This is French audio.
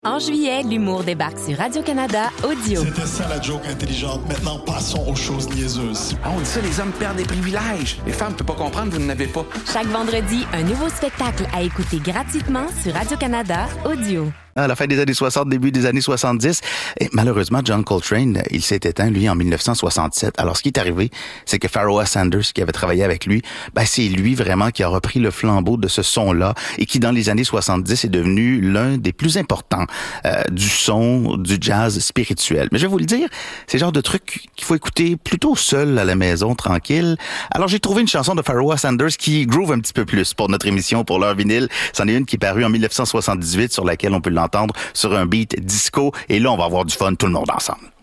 En juillet, l'humour débarque sur Radio-Canada Audio. C'était ça la joke intelligente. Maintenant, passons aux choses niaiseuses. Ah, on dit ça, les hommes perdent des privilèges. Les femmes ne peuvent pas comprendre, vous n'en avez pas. Chaque vendredi, un nouveau spectacle à écouter gratuitement sur Radio-Canada Audio. À la fin des années 60, début des années 70. Et malheureusement, John Coltrane, il s'est éteint, lui, en 1967. Alors, ce qui est arrivé, c'est que Pharoah Sanders, qui avait travaillé avec lui, c'est lui vraiment qui a repris le flambeau de ce son-là et qui, dans les années 70, est devenu l'un des plus importants du son, du jazz spirituel. Mais je vais vous le dire, c'est le genre de truc qu'il faut écouter plutôt seul à la maison, tranquille. Alors, j'ai trouvé une chanson de Pharoah Sanders qui groove un petit peu plus pour notre émission, pour l'heure vinyle. C'en est une qui est parue en 1978, sur laquelle on peut l'entendre sur un beat disco. Et là, on va avoir du fun, tout le monde ensemble.